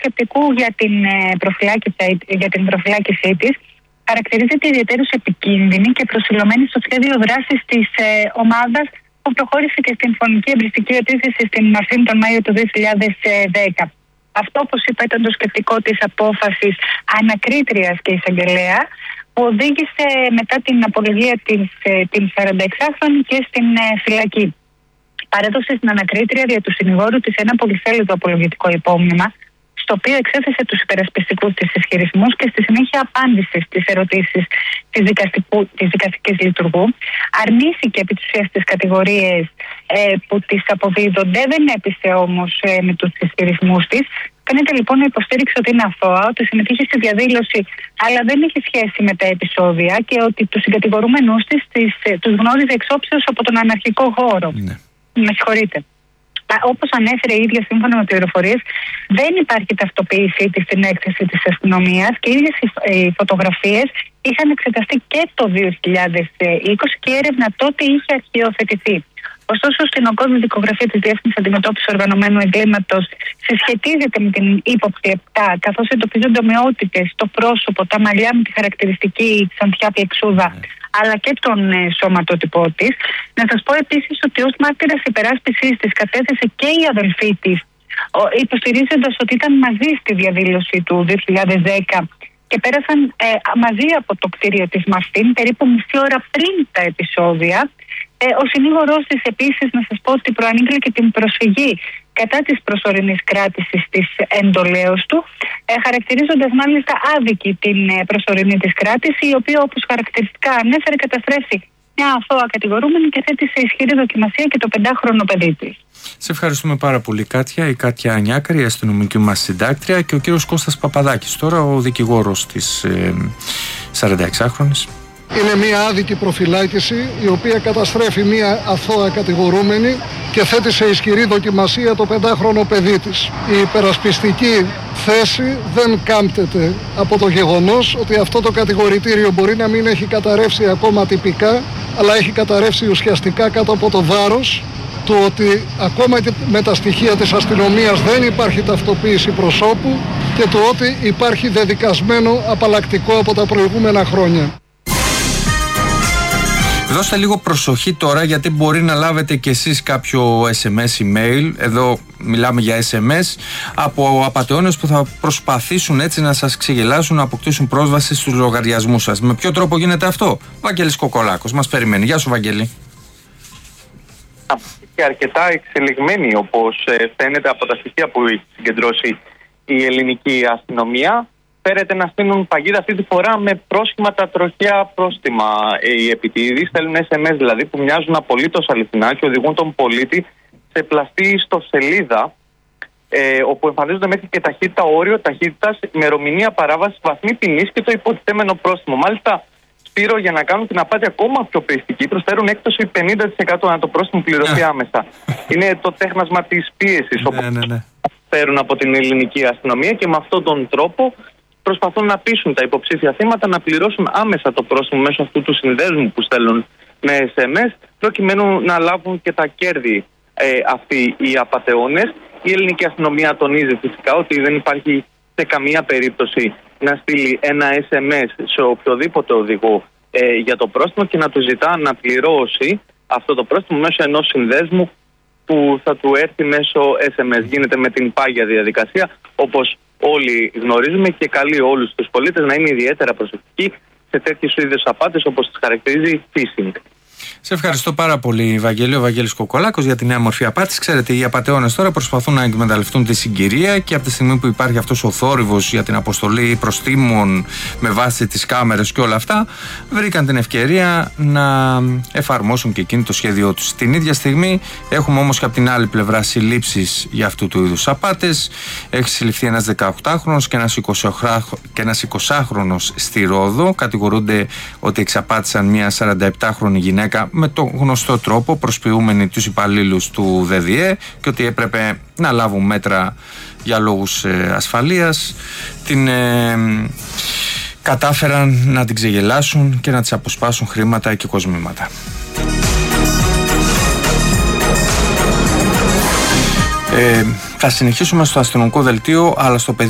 σκεπτικού για την προφυλάκησή της χαρακτηρίζεται ιδιαίτερως επικίνδυνη και προσιλωμένη στο σχέδιο δράσης της ομάδας που προχώρησε και στην φωνική εμπριστική επίθεση στην Αθήνα τον Μάιο του 2010. Αυτό, όπως είπα, ήταν το σκεπτικό της απόφασης ανακρίτριας και εισαγγελέα, που οδήγησε μετά την απολογία την 46χρονη και στην φυλακή. Παρέδωσε στην ανακρίτρια δια του συνηγόρου της ένα πολυσέλιδο απολογητικό υπόμνημα, στο οποίο εξέθεσε τους υπερασπιστικούς της ισχυρισμούς και στη συνέχεια απάντησε στις ερωτήσεις της δικαστικής λειτουργού. Αρνήθηκε επί της ουσίας τις κατηγορίες που της αποδίδονται, δεν έπεισε όμως με τους ισχυρισμούς της. Φαίνεται λοιπόν να υποστήριξε ότι είναι αθώα, ότι συμμετείχε στη διαδήλωση, αλλά δεν είχε σχέση με τα επεισόδια και ότι τους συγκατηγορούμενους της τους γνώριζε εξόψεως από τον αναρχικό χώρο. Ναι. Με συγχωρείτε. Όπως ανέφερε η ίδια σύμφωνα με πληροφορίες, δεν υπάρχει ταυτοποίησή της στην έκθεση της αστυνομίας και οι ίδιες οι φωτογραφίες είχαν εξεταστεί και το 2020 και η έρευνα τότε είχε αρχιοθετηθεί. Ωστόσο, στην ογκώδη δικογραφία της Διεύθυνσης Αντιμετώπισης Οργανωμένου Εγκλήματος συσχετίζεται με την ύποπτη 7, καθώς εντοπίζονται ομοιότητες στο πρόσωπο, τα μαλλιά με τη χαρακτηριστική ξανθιά πιεξούδα, αλλά και τον σώματότυπό της. Να σας πω επίσης ότι ως μάρτυρας υπεράσπισης της κατέθεσε και η αδελφή της, υποστηρίζοντας ότι ήταν μαζί στη διαδήλωση του 2010 και πέρασαν μαζί από το κτίριο της Μαστίν περίπου μισή ώρα πριν τα επεισόδια. Ο συνήγορός της επίσης, να σας πω ότι προανήγγειλε και την προσφυγή κατά της προσωρινής κράτησης της εντολέως του, χαρακτηρίζοντας μάλιστα άδικη την προσωρινή της κράτηση, η οποία, όπως χαρακτηριστικά ανέφερε, καταστρέφει μια αθώα κατηγορούμενη και θέτει σε ισχυρή δοκιμασία και το 5χρονο παιδί της. Σε ευχαριστούμε πάρα πολύ, Κάτια. Η Κάτια Ανιάκαρη, η αστυνομική μας συντάκτρια, και ο κύριος Κώστας Παπαδάκης, τώρα ο δικηγόρος της 46χρονης. Είναι μια άδικη προφυλάκηση η οποία καταστρέφει μια αθώα κατηγορούμενη και θέτει σε ισχυρή δοκιμασία το 5χρονο παιδί της. Η υπερασπιστική θέση δεν κάμπτεται από το γεγονός ότι αυτό το κατηγορητήριο μπορεί να μην έχει καταρρεύσει ακόμα τυπικά, αλλά έχει καταρρεύσει ουσιαστικά κάτω από το βάρος του ότι ακόμα και με τα στοιχεία της αστυνομίας δεν υπάρχει ταυτοποίηση προσώπου και του ότι υπάρχει δεδικασμένο απαλλακτικό από τα προηγούμενα χρόνια. Δώστε λίγο προσοχή τώρα, γιατί μπορεί να λάβετε κι εσείς κάποιο SMS, email, εδώ μιλάμε για SMS, από απατεώνες που θα προσπαθήσουν έτσι να σας ξεγελάσουν, να αποκτήσουν πρόσβαση στους λογαριασμούς σας. Με ποιο τρόπο γίνεται αυτό? Βαγγέλης Κοκολάκος μας περιμένει. Γεια σου, Βαγγέλη. Και αρκετά εξελιγμένη, όπως φαίνεται από τα στοιχεία που έχει συγκεντρώσει η ελληνική αστυνομία. Φέρεται να στείλουν παγίδα αυτή τη φορά με πρόσχημα τροχαία πρόστιμα. Οι επιτίδεις στέλνουν SMS δηλαδή που μοιάζουν απολύτως αληθινά και οδηγούν τον πολίτη σε πλαστή ιστοσελίδα, όπου εμφανίζονται μέχρι και ταχύτητα, όριο ταχύτητας, ημερομηνία παράβασης, βαθμή ποινής και το υποτιθέμενο πρόστιμο. Μάλιστα, Σπύρο, για να κάνουν την απάτη ακόμα πιο πιστική, προσφέρουν έκπτωση 50% αν το πρόστιμο πληρωθεί άμεσα. Είναι το τέχνασμα της πίεσης, όπως φέρουν από την ελληνική αστυνομία, και με αυτόν τον τρόπο προσπαθούν να πείσουν τα υποψήφια θύματα να πληρώσουν άμεσα το πρόστιμο μέσω αυτού του συνδέσμου που στέλνουν με SMS, προκειμένου να λάβουν και τα κέρδη αυτοί οι απατεώνες. Η ελληνική αστυνομία τονίζει φυσικά ότι δεν υπάρχει σε καμία περίπτωση να στείλει ένα SMS σε οποιοδήποτε οδηγό για το πρόστιμο και να του ζητά να πληρώσει αυτό το πρόστιμο μέσω ενός συνδέσμου που θα του έρθει μέσω SMS. Γίνεται με την πάγια διαδικασία, όπως όλοι γνωρίζουμε, και καλεί όλους τους πολίτες να είναι ιδιαίτερα προσεκτικοί σε τέτοιους είδους απάτες, όπως τις χαρακτηρίζει phishing. Σε ευχαριστώ πάρα πολύ, Βαγγέλη. Ο Βαγγέλης Κοκολάκος για τη νέα μορφή απάτης. Ξέρετε, οι απατεώνες τώρα προσπαθούν να εκμεταλλευτούν τη συγκυρία και από τη στιγμή που υπάρχει αυτός ο θόρυβος για την αποστολή προστίμων με βάση τις κάμερες και όλα αυτά, βρήκαν την ευκαιρία να εφαρμόσουν και εκείνοι το σχέδιό τους. Την ίδια στιγμή έχουμε όμως και από την άλλη πλευρά συλλήψεις για αυτού του είδους απάτες. Έχει συλληφθεί ένας 18χρονος και ένας 20χρονος στη Ρόδο. Κατηγορούνται ότι εξαπάτησαν μια 47χρονη γυναίκα με το γνωστό τρόπο, προσποιούμενοι τους υπαλλήλους του ΔΔΕ, και ότι έπρεπε να λάβουν μέτρα για λόγους ασφαλείας. Την κατάφεραν να την ξεγελάσουν και να της αποσπάσουν χρήματα και κοσμήματα. Θα συνεχίσουμε στο αστυνομικό δελτίο, αλλά στο